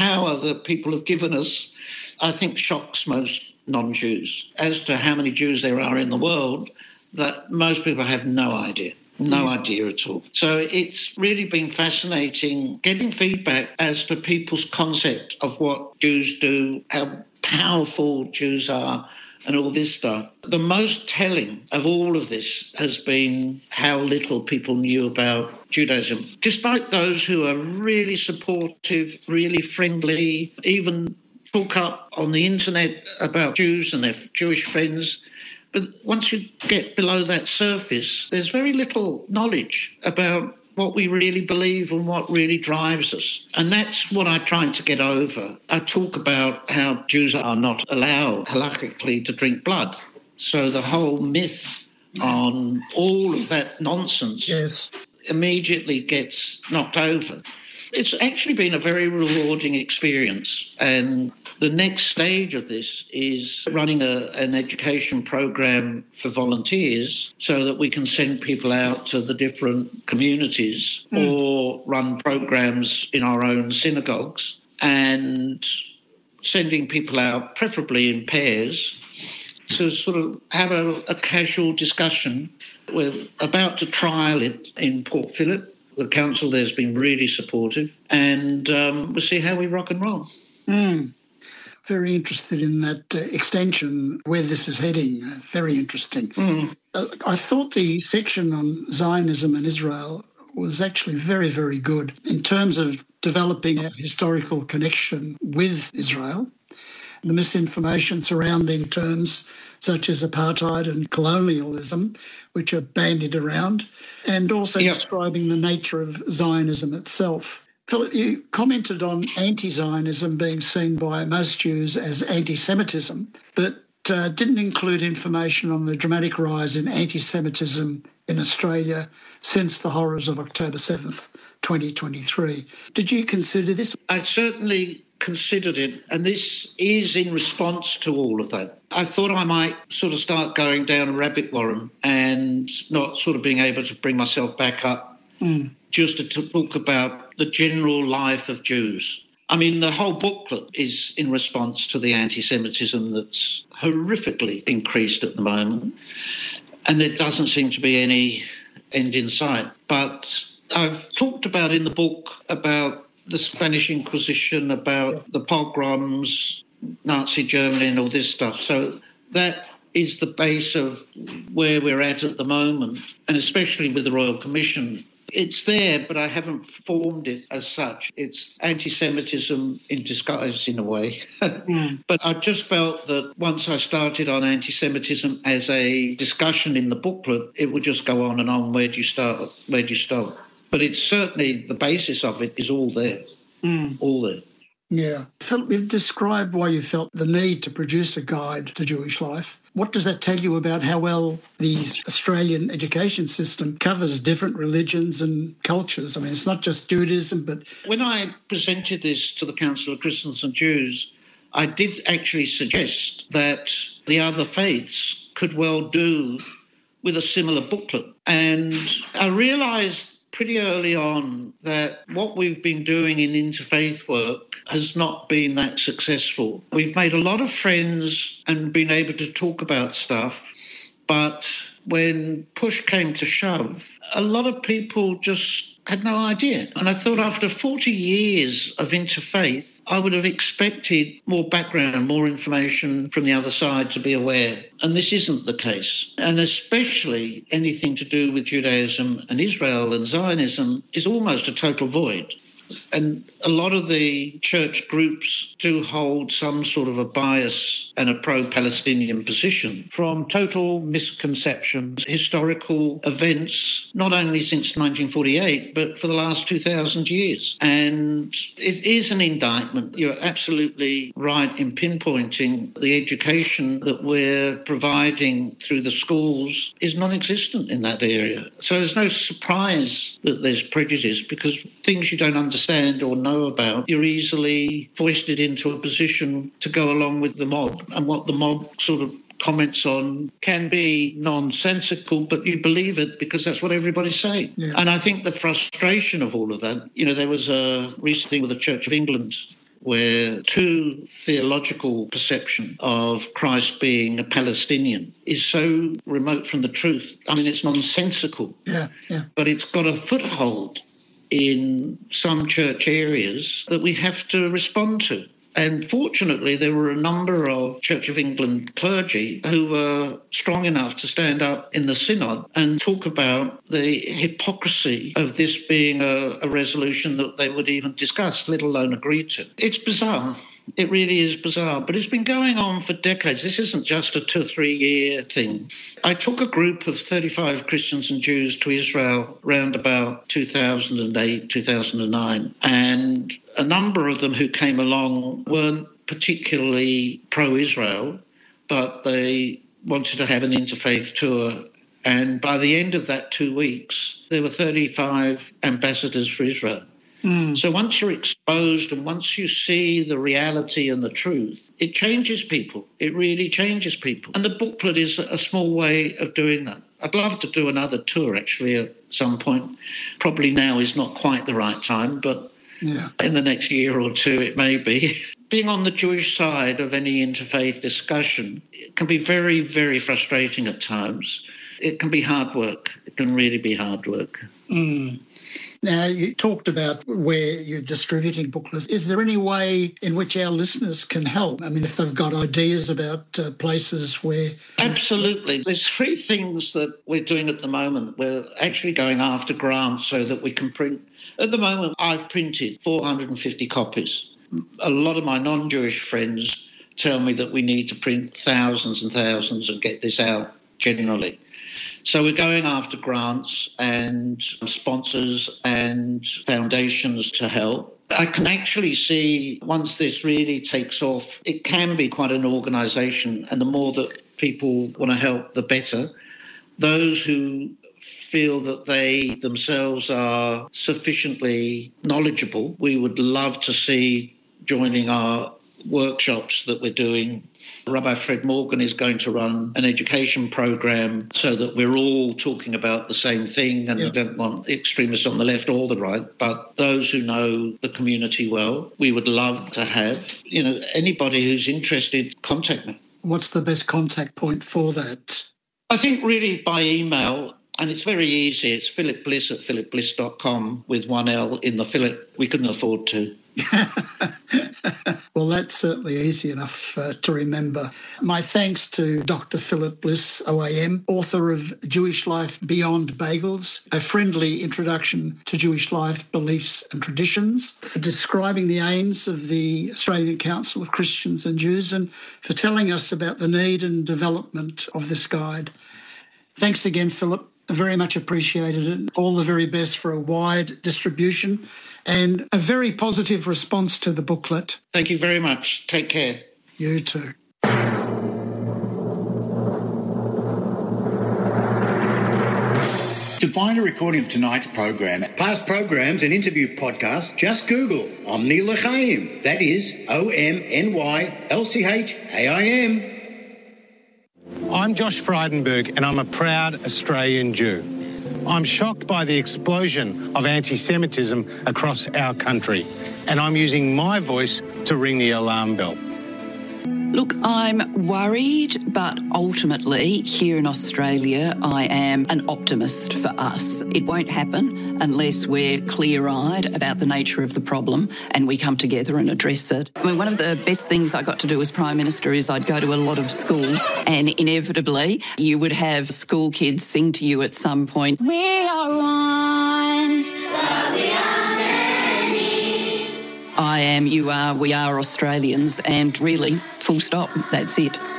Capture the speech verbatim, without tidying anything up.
power that people have given us, I think, shocks most non-Jews. As to how many Jews there are in the world, that most people have no idea. No idea at all. So it's really been fascinating getting feedback as to people's concept of what Jews do, how powerful Jews are, and all this stuff. The most telling of all of this has been how little people knew about Judaism. Despite those who are really supportive, really friendly, even talk up on the internet about Jews and their Jewish friends. But once you get below that surface, there's very little knowledge about what we really believe and what really drives us. And that's what I'm trying to get over. I talk about how Jews are not allowed halakhically to drink blood. So the whole myth on all of that nonsense yes. immediately gets knocked over. It's actually been a very rewarding experience, and the next stage of this is running a, an education program for volunteers so that we can send people out to the different communities mm. or run programs in our own synagogues, and sending people out, preferably in pairs, to sort of have a, a casual discussion. We're about to trial it in Port Phillip. The council there's been really supportive, and um, we'll see how we rock and roll. Mm. Very interested in that uh, extension, where this is heading. Uh, very interesting. Mm. Uh, I thought the section on Zionism and Israel was actually very, very good in terms of developing a historical connection with Israel. The misinformation surrounding terms such as apartheid and colonialism, which are bandied around, and also yep. describing the nature of Zionism itself. Philip, you commented on anti-Zionism being seen by most Jews as anti-Semitism, but uh, didn't include information on the dramatic rise in anti-Semitism in Australia since the horrors of October seventh, twenty twenty-three. Did you consider this? I certainly considered it, and this is in response to all of that. I thought I might sort of start going down a rabbit warren and not sort of being able to bring myself back up mm. just to talk about the general life of Jews. I mean, the whole booklet is in response to the anti-Semitism that's horrifically increased at the moment, and there doesn't seem to be any end in sight. But I've talked about in the book about the Spanish Inquisition, about the pogroms, Nazi Germany and all this stuff. So that is the base of where we're at at the moment, and especially with the Royal Commission. It's there, but I haven't formed it as such. It's anti-Semitism in disguise, in a way. mm. But I just felt that once I started on anti-Semitism as a discussion in the booklet, it would just go on and on. Where do you start? Where do you stop? But it's certainly, the basis of it is all there, mm. all there. Yeah. Philip, you've described why you felt the need to produce a guide to Jewish life. What does that tell you about how well the Australian education system covers different religions and cultures? I mean, it's not just Judaism, but... When I presented this to the Council of Christians and Jews, I did actually suggest that the other faiths could well do with a similar booklet. And I realised pretty early on that what we've been doing in interfaith work has not been that successful. We've made a lot of friends and been able to talk about stuff, but when push came to shove, a lot of people just had no idea. And I thought after forty years of interfaith, I would have expected more background, more information from the other side to be aware. And this isn't the case. And especially anything to do with Judaism and Israel and Zionism is almost a total void. And a lot of the church groups do hold some sort of a bias and a pro-Palestinian position from total misconceptions, historical events, not only since nineteen forty-eight, but for the last two thousand years. And it is an indictment. You're absolutely right in pinpointing the education that we're providing through the schools is non-existent in that area. So there's no surprise that there's prejudice, because things you don't understand or know about, you're easily foisted into a position to go along with the mob. And what the mob sort of comments on can be nonsensical, but you believe it because that's what everybody's saying. Yeah. And I think the frustration of all of that, you know, there was a recent thing with the Church of England where true theological perception of Christ being a Palestinian is so remote from the truth. I mean, it's nonsensical. Yeah, yeah. But it's got a foothold in some church areas that we have to respond to. And fortunately, there were a number of Church of England clergy who were strong enough to stand up in the synod and talk about the hypocrisy of this being a, a resolution that they would even discuss, let alone agree to. It's bizarre. It really is bizarre, but it's been going on for decades. This isn't just a two or three year thing. I took a group of thirty-five Christians and Jews to Israel around about two thousand eight, two thousand nine, and a number of them who came along weren't particularly pro-Israel, but they wanted to have an interfaith tour. And by the end of that two weeks, there were thirty-five ambassadors for Israel. Mm. So once you're exposed and once you see the reality and the truth, it changes people. It really changes people. And the booklet is a small way of doing that. I'd love to do another tour, actually, at some point. Probably now is not quite the right time, but yeah. in the next year or two it may be. Being on the Jewish side of any interfaith discussion, it can be very, very frustrating at times. It can be hard work. It can really be hard work. Mm. Now, you talked about where you're distributing booklets. Is there any way in which our listeners can help? I mean, if they've got ideas about uh, places where... Absolutely. There's three things that we're doing at the moment. We're actually going after grants so that we can print. At the moment, I've printed four hundred fifty copies. A lot of my non-Jewish friends tell me that we need to print thousands and thousands and get this out generally. So we're going after grants and sponsors and foundations to help. I can actually see once this really takes off, it can be quite an organisation, and the more that people want to help, the better. Those who feel that they themselves are sufficiently knowledgeable, we would love to see joining our workshops that we're doing. Rabbi Fred Morgan is going to run an education program so that we're all talking about the same thing, and yeah. we don't want extremists on the left or the right, but those who know the community well, we would love to have. You know, anybody who's interested, contact me. What's the best contact point for that? I think really by email, and it's very easy. It's Philip Bliss at philip bliss dot com with one L in the Philip. We couldn't afford to. Well, that's certainly easy enough uh, to remember. My thanks to Doctor Philip Bliss, O A M, author of Jewish Life Beyond Bagels, a friendly introduction to Jewish life, beliefs and traditions, for describing the aims of the Australian Council of Christians and Jews, and for telling us about the need and development of this guide. Thanks again, Philip. Very much appreciated it. All the very best for a wide distribution and a very positive response to the booklet. Thank you very much. Take care. You too. To find a recording of tonight's program, past programs and interview podcasts, just Google Omni L'Chaim. That is O M N Y L C H A I M. I'm Josh Frydenberg and I'm a proud Australian Jew. I'm shocked by the explosion of anti-Semitism across our country, and I'm using my voice to ring the alarm bell. Look, I'm worried, but ultimately here in Australia, I am an optimist for us. It won't happen unless we're clear-eyed about the nature of the problem and we come together and address it. I mean, one of the best things I got to do as Prime Minister is I'd go to a lot of schools, and inevitably you would have school kids sing to you at some point, "We are one, but we are many. I am, you are, we are Australians, and really, full stop, that's it.